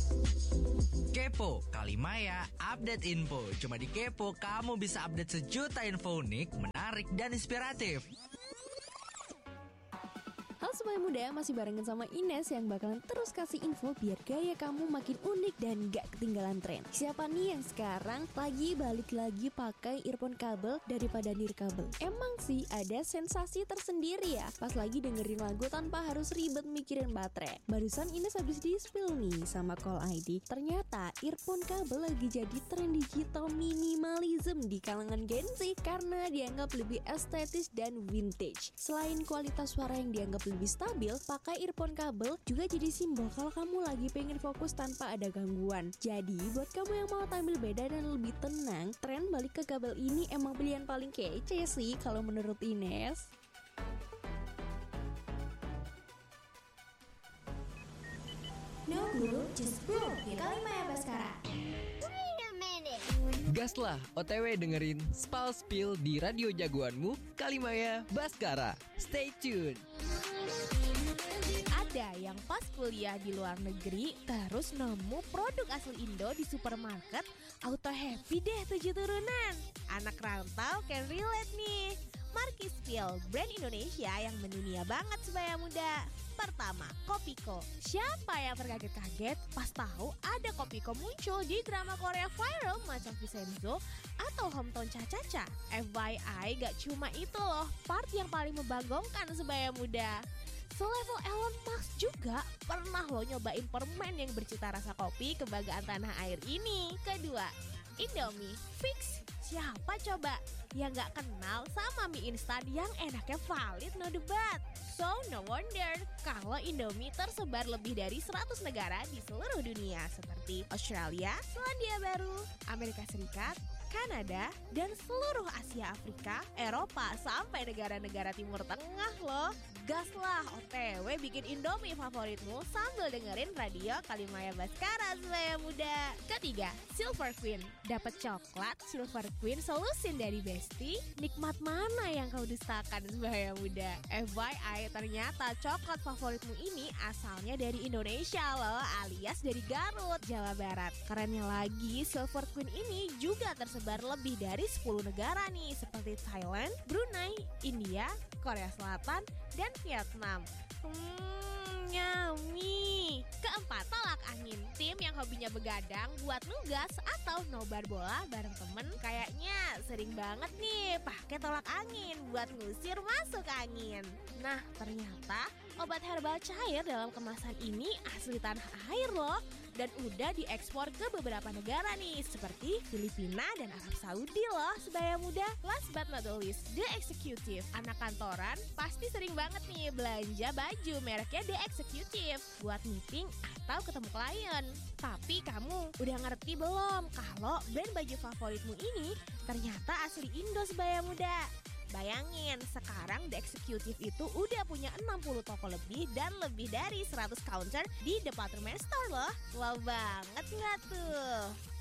Kepo, Kalimaya, update info. Cuma di Kepo, kamu bisa update sejuta info unik, menarik, dan inspiratif. Halo Semuanya Muda, masih barengan sama Ines yang bakalan terus kasih info biar gaya kamu makin unik dan gak ketinggalan tren. Siapa nih yang sekarang lagi balik lagi pakai earphone kabel daripada nirkabel? Emang sih ada sensasi tersendiri ya pas lagi dengerin lagu tanpa harus ribet mikirin baterai. Barusan Ines habis di-spill nih sama Call ID. Ternyata earphone kabel lagi jadi tren digital minimalism di kalangan Gen Z karena dianggap lebih estetis dan vintage. Selain kualitas suara yang dianggap lebih stabil, pakai earphone kabel juga jadi simbol kalau kamu lagi pengen fokus tanpa ada gangguan. Jadi, buat kamu yang mau tampil beda dan lebih tenang, tren balik ke kabel ini emang pilihan paling kece sih kalau menurut Ines. No Guru, Just Bro di Kalimaya Baskara. Gaslah OTW dengerin Spal Spill di radio jagoanmu Kalimaya Baskara. Stay tune. Ada yang pas kuliah di luar negeri terus nemu produk asli Indo di supermarket, auto happy deh 7 turunan. Anak rantau can relate nih. Markis Spill, brand Indonesia yang mendunia banget sebaya muda. Pertama, Kopiko. Siapa yang terkaget-kaget pas tahu ada Kopiko muncul di drama Korea viral macam Vincenzo atau Hometown Cha-Cha-Cha? FYI, gak cuma itu loh part yang paling membagongkan sebaya muda. Selevel Elon Musk juga pernah lo nyobain permen yang bercita rasa kopi kebanggaan tanah air ini. Kedua, Indomie Fix. Siapa coba yang gak kenal sama mie instan yang enaknya valid no debat? So no wonder kalau Indomie tersebar lebih dari 100 negara di seluruh dunia seperti Australia, Selandia Baru, Amerika Serikat, Kanada, dan seluruh Asia Afrika, Eropa, sampai negara-negara Timur Tengah loh. Gaslah OTW bikin Indomie favoritmu sambil dengerin radio Kalimaya Baskara sebaya muda. Ketiga, Silver Queen. Dapat coklat Silver Queen solusin dari Besti. Nikmat mana yang kau dustakan sebaya muda? FYI, ternyata coklat favoritmu ini asalnya dari Indonesia loh, alias dari Garut, Jawa Barat. Kerennya lagi, Silver Queen ini juga tersebar lebih dari 10 negara nih, seperti Thailand, Brunei, India, Korea Selatan, dan Vietnam. Yummy. Keempat, tolak angin. Tim yang hobinya begadang buat nugas atau nobar bola bareng temen kayaknya sering banget nih pakai tolak angin buat ngusir masuk angin. Nah, ternyata obat herbal cair dalam kemasan ini asli tanah air loh. Dan udah diekspor ke beberapa negara nih, seperti Filipina dan Arab Saudi loh sebaya muda. Last but not least, The Executive. Anak kantoran pasti sering banget nih belanja baju mereknya The Executive buat meeting atau ketemu klien. Tapi kamu udah ngerti belum kalau brand baju favoritmu ini ternyata asli Indo sebaya muda? Bayangin, sekarang The Executive itu udah punya 60 toko lebih dan lebih dari 100 counter di department store loh. Wow banget nggak tuh?